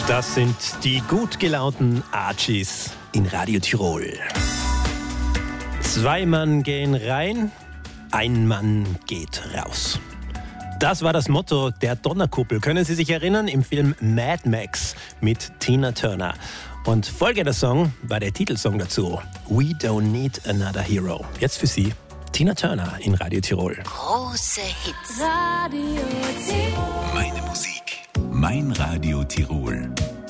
Das sind die gut gelaunten Archies in Radio Tirol. 2 Mann gehen rein, 1 Mann geht raus. Das war das Motto der Donnerkuppel. Können Sie sich erinnern? Im Film Mad Max mit Tina Turner. Und folgender Song war der Titelsong dazu. We Don't Need Another Hero. Jetzt für Sie Tina Turner in Radio Tirol. Große Hits. Radio Tirol. Meine Musik, mein Radio Tirol.